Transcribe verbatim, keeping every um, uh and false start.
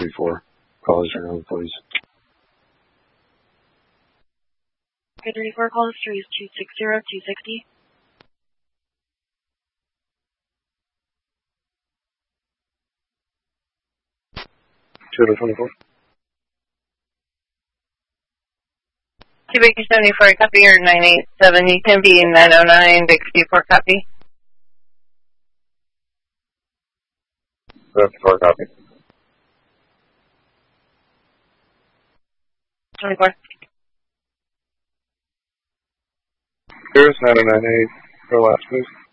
thirty-four. Call us around, please. Okay, thirty-four, call history is two six zero, two sixty. two twenty-four. Two Baker seventy-four, copy your nine eight seven. You can be nine oh nine, Baker seventy-four, copy. seventy-four, copy. twenty-four. Here's nine oh nine eight. Go last, please.